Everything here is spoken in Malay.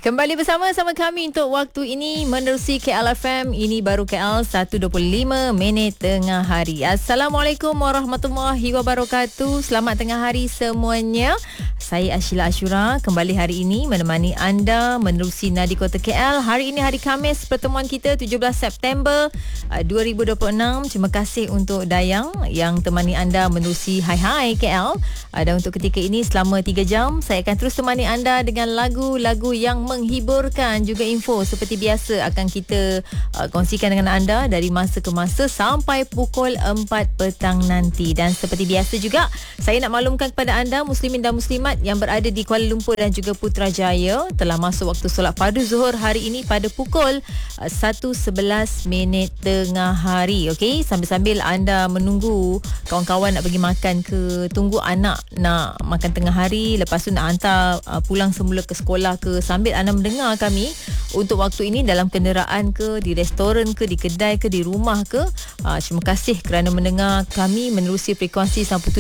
Kembali bersama kami untuk waktu ini menerusi KL FM. Ini baru KL 1.25 minit tengah hari. Assalamualaikum warahmatullahi wabarakatuh. Selamat tengah hari semuanya. Saya Ashila Ashura kembali hari ini menemani anda menerusi Nadi Kota KL. Hari ini hari Khamis, pertemuan kita 17 September 2026. Terima kasih untuk Dayang yang temani anda menerusi Hai KL. Dan untuk ketika ini selama 3 jam saya akan terus temani anda dengan lagu-lagu yang menghiburkan, juga info seperti biasa akan kita kongsikan dengan anda dari masa ke masa sampai pukul 4 petang nanti. Dan seperti biasa juga saya nak maklumkan kepada anda muslimin dan muslimat yang berada di Kuala Lumpur dan juga Putrajaya telah masuk waktu solat fardu zuhur hari ini pada pukul 1.11 minit tengah hari. Okey, sambil-sambil anda menunggu kawan-kawan nak pergi makan ke, tunggu anak nak makan tengah hari, lepas tu nak hantar pulang semula ke sekolah ke, sambil anda mendengar kami untuk waktu ini dalam kenderaan ke, di restoran ke, di kedai ke, di rumah ke, terima kasih kerana mendengar kami menerusi frekuensi 97.3